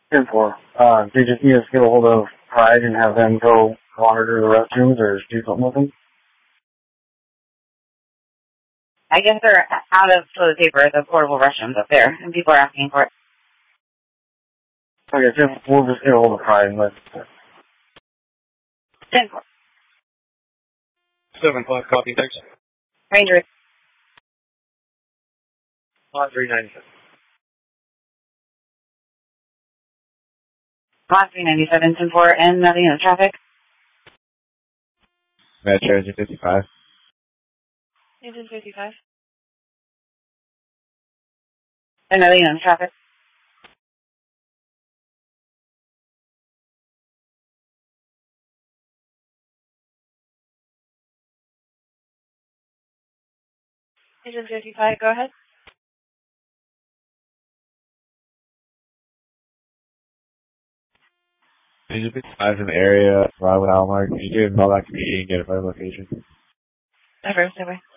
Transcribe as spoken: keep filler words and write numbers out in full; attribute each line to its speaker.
Speaker 1: ten four. Uh, they just need us to get a hold of Pride and have them go monitor the restrooms or do something with them.
Speaker 2: I guess they're out of toilet paper at the portable restrooms up there, and people are asking for it.
Speaker 1: Okay, so we'll just get a hold of Pride and let
Speaker 2: ten four.
Speaker 3: seven five, copy, thanks.
Speaker 2: Ranger.
Speaker 3: Lot three ninety-seven.
Speaker 2: Lot three ninety-seven, ten four, and nothing in the traffic.
Speaker 4: Metro engine fifty-five.
Speaker 2: Engine fifty-five. And nothing in the traffic. Engine fifty-five, go ahead.
Speaker 4: Engine fifty-five in the area, Broadwood Almark. Can you give all that community and get a photo location?
Speaker 2: Never, never.